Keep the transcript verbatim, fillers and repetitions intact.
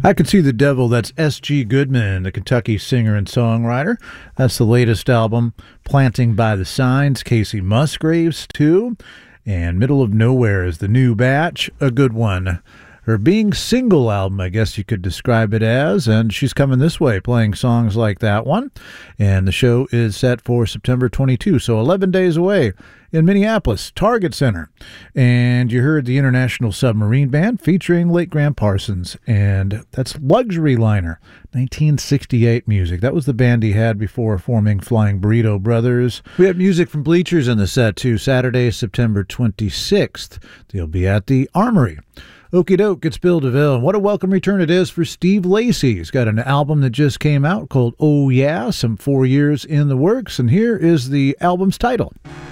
I Could See the Devil, that's S G Goodman, the Kentucky singer and songwriter. That's the latest album, Planting by the Signs, Casey Musgraves, too. And Middle of Nowhere is the new batch, a good one. Her Being Single album, I guess you could describe it as, and she's coming this way, playing songs like that one. And the show is set for September twenty-second, so eleven days away in Minneapolis, Target Center. And you heard the International Submarine Band featuring late Graham Parsons, and that's Luxury Liner, nineteen sixty-eight music. That was the band he had before forming Flying Burrito Brothers. We have music from Bleachers in the set, too. Saturday, September twenty-sixth. They'll be at the Armory. Okie doke, it's Bill DeVille. What a welcome return it is for Steve Lacy. He's got an album that just came out called Oh Yeah, some four years in the works, and here is the album's title.